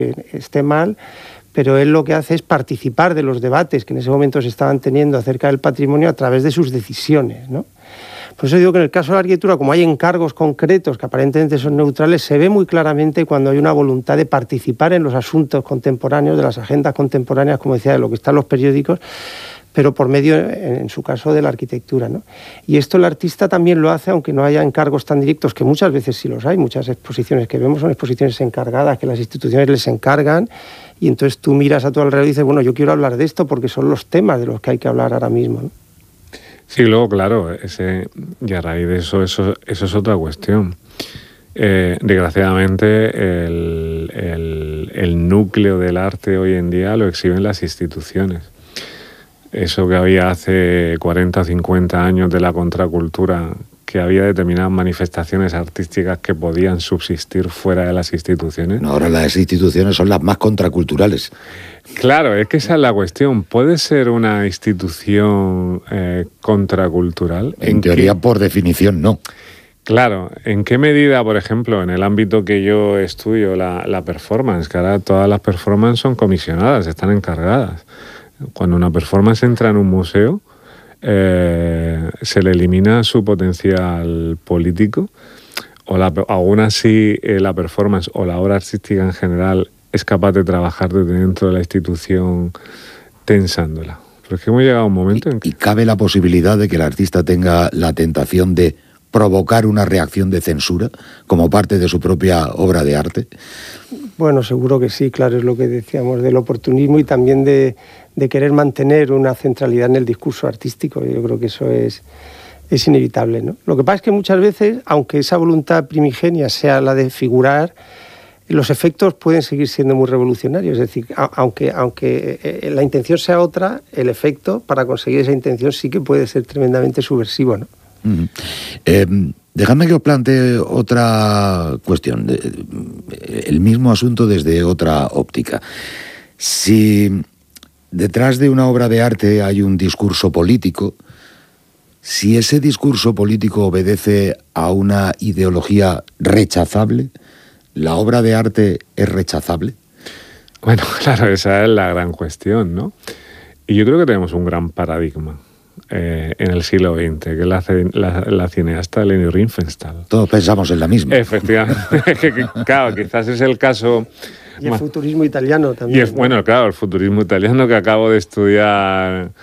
esté mal, pero él lo que hace es participar de los debates que en ese momento se estaban teniendo acerca del patrimonio a través de sus decisiones, ¿no? Por eso digo que en el caso de la arquitectura, como hay encargos concretos que aparentemente son neutrales, se ve muy claramente cuando hay una voluntad de participar en los asuntos contemporáneos, de las agendas contemporáneas, como decía, de lo que están los periódicos, pero por medio, en su caso, de la arquitectura, ¿no? Y esto el artista también lo hace, aunque no haya encargos tan directos, que muchas veces sí los hay. Muchas exposiciones que vemos son exposiciones encargadas, que las instituciones les encargan, y entonces tú miras a tu alrededor y dices, bueno, yo quiero hablar de esto porque son los temas de los que hay que hablar ahora mismo, ¿no? Sí, luego, claro, y a raíz de eso es otra cuestión. Desgraciadamente, el núcleo del arte hoy en día lo exhiben las instituciones. Eso que había hace 40 o 50 años de la contracultura, que había determinadas manifestaciones artísticas que podían subsistir fuera de las instituciones. No, ahora las instituciones son las más contraculturales. Claro, es que esa es la cuestión. ¿Puede ser una institución contracultural? En teoría, por definición, no. Claro, ¿en qué medida, por ejemplo, en el ámbito que yo estudio, la performance, que ahora todas las performances son comisionadas, están encargadas? Cuando una performance entra en un museo, se le elimina su potencial político, o aún así la performance o la obra artística en general es capaz de trabajar desde dentro de la institución tensándola. Pero es que hemos llegado a un momento en que... ¿Y cabe la posibilidad de que el artista tenga la tentación de provocar una reacción de censura como parte de su propia obra de arte? Bueno, seguro que sí, claro, es lo que decíamos del oportunismo y también de querer mantener una centralidad en el discurso artístico. Yo creo que eso es inevitable, ¿no? Lo que pasa es que muchas veces, aunque esa voluntad primigenia sea la de figurar, los efectos pueden seguir siendo muy revolucionarios. Es decir, aunque la intención sea otra, el efecto para conseguir esa intención sí que puede ser tremendamente subversivo, ¿no? Dejadme que os plantee otra cuestión, el mismo asunto desde otra óptica. Si detrás de una obra de arte hay un discurso político, si ese discurso político obedece a una ideología rechazable, ¿la obra de arte es rechazable? Bueno, claro, esa es la gran cuestión, ¿no? Y yo creo que tenemos un gran paradigma en el siglo XX, que es la cineasta Leni Riefenstahl. Todos pensamos en la misma. Efectivamente. Claro, quizás es el caso... Y el futurismo italiano también. Bueno, claro, el futurismo italiano que acabo de estudiar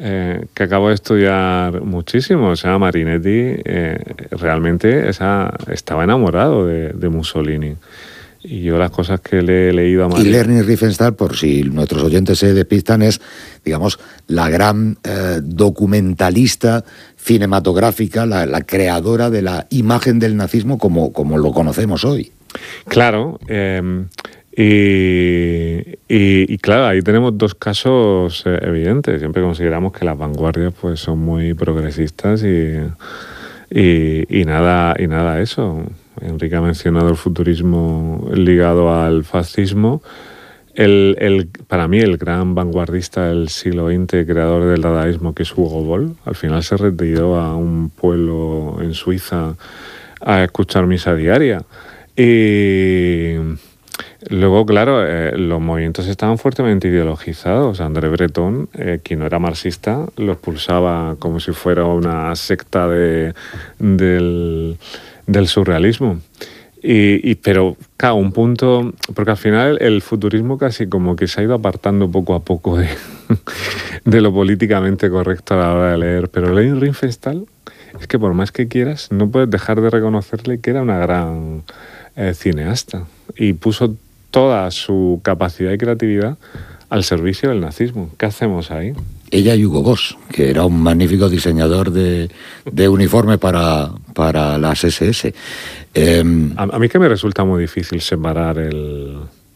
muchísimo. O sea, Marinetti realmente estaba enamorado de Mussolini. Y yo las cosas que le he leído a Marinetti... Y Leni Riefenstahl, por si nuestros oyentes se despistan, es, digamos, la gran documentalista cinematográfica, la creadora de la imagen del nazismo como lo conocemos hoy. Claro, y claro, ahí tenemos dos casos evidentes. Siempre consideramos que las vanguardias pues son muy progresistas y nada eso. Enrique ha mencionado el futurismo ligado al fascismo. Para mí el gran vanguardista del siglo XX, creador del dadaísmo, que es Hugo Boll, al final se retiró a un pueblo en Suiza a escuchar misa diaria. Y luego, claro, los movimientos estaban fuertemente ideologizados. André Breton, quien no era marxista, lo expulsaba como si fuera una secta del surrealismo. Pero, claro, un punto... Porque al final el futurismo casi como que se ha ido apartando poco a poco de lo políticamente correcto a la hora de leer. Pero Leni Riefenstahl, es que por más que quieras, no puedes dejar de reconocerle que era una gran cineasta. Y puso toda su capacidad y creatividad al servicio del nazismo. ¿Qué hacemos ahí? Ella y Hugo Boss, que era un magnífico diseñador de uniforme para las SS. A mí que me resulta muy difícil separar el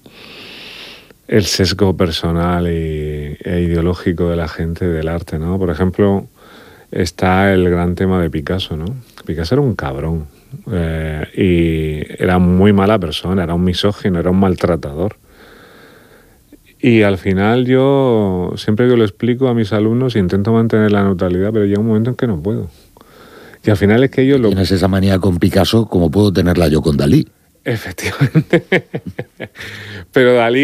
sesgo personal e ideológico de la gente del arte, ¿no? Por ejemplo, está el gran tema de Picasso, ¿no? Picasso era un cabrón y era muy mala persona, era un misógino, era un maltratador. Y al final yo, siempre que lo explico a mis alumnos, intento mantener la neutralidad, pero llega un momento en que no puedo. Y al final es que ellos... Tienes esa manía con Picasso como puedo tenerla yo con Dalí. Efectivamente. Pero Dalí